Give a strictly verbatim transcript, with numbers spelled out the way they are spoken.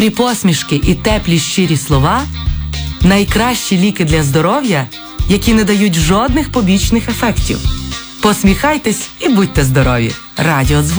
Посмішки і теплі щирі слова – найкращі ліки для здоров'я, які не дають жодних побічних ефектів. Посміхайтесь і будьте здорові. Радіодзвон.